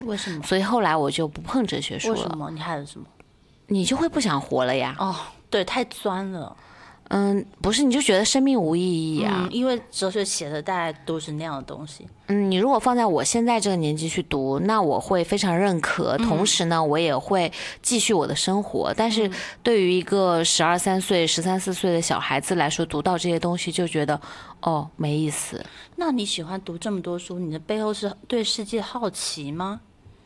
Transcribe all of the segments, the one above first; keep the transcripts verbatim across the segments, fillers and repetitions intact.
为什么？ 所以后来我就不碰哲学书了。 为什么？你害了什么？ 你就会不想活了呀。 哦，对，太钻了。 嗯，不是，你就觉得生命无意义啊。 嗯，因为哲学写的大概都是那样的东西。 嗯，你如果放在我现在这个年纪去读，那我会非常认可， 嗯、 同时呢，我也会继续我的生活。但是对于一个十二三岁、十三四岁的小孩子来说，读到这些东西就觉得哦没意思。 那你喜欢读这么多书，你的背后是对世界好奇吗？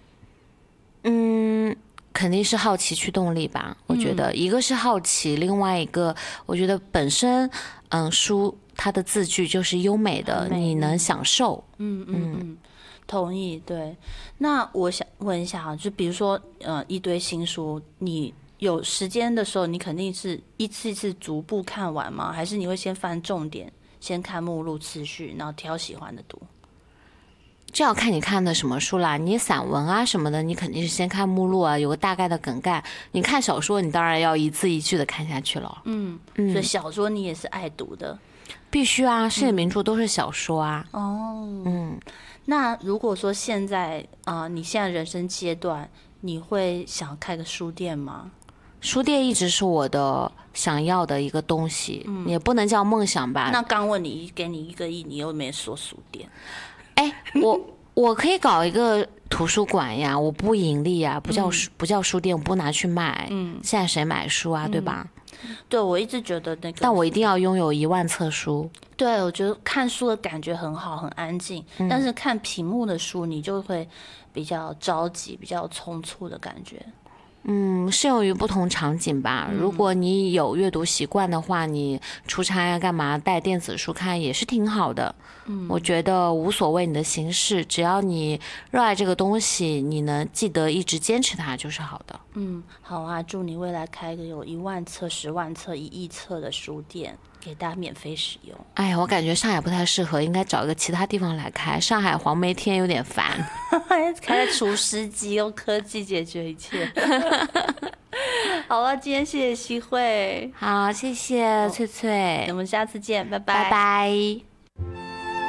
嗯。肯定是好奇驱动力吧，我觉得一个是好奇，另外一个我觉得本身，嗯，书它的字句就是优美的， 美你能享受。 嗯嗯嗯，同意。对，那我想问一下啊，就比如说，呃，一堆新书，你有时间的时候，你肯定是一次一次逐步看完吗？还是你会先翻重点，先看目录次序，然后挑喜欢的读？ 这要看你看的什么书啦，你散文啊什么的，你肯定是先看目录啊，有个大概的梗概。你看小说，你当然要一字一句的看下去了。 嗯嗯，所以小说你也是爱读的， 必须啊，世界名著都是小说啊。 哦， 嗯， 那如果说现在啊、呃，你现在人生阶段，你会想开个书店吗？ 书店一直是我的想要的一个东西，嗯、也不能叫梦想吧。 那刚问你，给你一个亿，你又没说书店。 哎，我我可以搞一个图书馆呀，我不盈利呀，不叫书、嗯、不叫书店，我不拿去卖。嗯，现在谁买书啊，嗯、对吧？ 对，我一直觉得那个， 但我一定要拥有一万册书。 对，我觉得看书的感觉很好，很安静。嗯、但是看屏幕的书，你就会比较着急，比较匆促的感觉。 嗯，适用于不同场景吧。如果你有阅读习惯的话，你出差啊干嘛带电子书看也是挺好的。嗯，我觉得无所谓你的形式，只要你热爱这个东西，你能记得一直坚持它就是好的。 嗯，好啊，祝你未来开个有一万册、十万册、一亿册的书店，给大家免费使用。 哎呀，我感觉上海不太适合，应该找一个其他地方来开。上海黄梅天有点烦， 开除湿机，用科技解决一切。好了，今天谢谢希慧， 好，谢谢翠翠， 我们下次见，拜拜， 拜拜。